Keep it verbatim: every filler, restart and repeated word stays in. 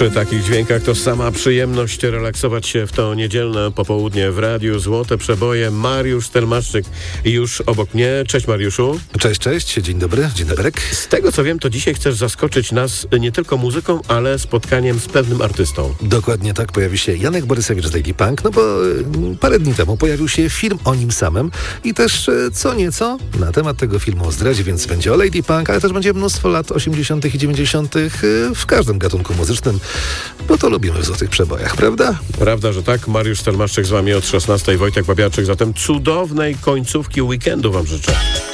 Przy takich dźwiękach to sama przyjemność relaksować się w to niedzielne popołudnie w radiu. Złote przeboje. Mariusz Stelmaszczyk już obok mnie. Cześć Mariuszu. Cześć, cześć. Dzień dobry. Dzień doberek. Z tego co wiem, to dzisiaj chcesz zaskoczyć nas nie tylko muzyką, ale spotkaniem z pewnym artystą. Dokładnie tak. Pojawi się Janek Borysewicz z Lady Punk, no bo y, parę dni temu pojawił się film o nim samym i też y, co nieco na temat tego filmu zdradzi, więc będzie o Lady Punk, ale też będzie mnóstwo lat osiemdziesiątych i dziewięćdziesiątych y, w każdym gatunku muzycznym, bo to lubimy w Złotych Przebojach, prawda? Prawda, że tak. Mariusz Stelmaszczyk z wami od szesnastej, Wojtek Babiarczyk. Zatem cudownej końcówki weekendu wam życzę.